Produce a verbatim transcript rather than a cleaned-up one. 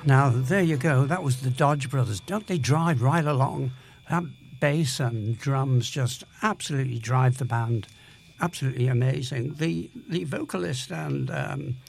Now, there you go. That was the Dodge Brothers. Don't they drive right along? That bass and drums just absolutely drive the band. Absolutely amazing. The the vocalist and um,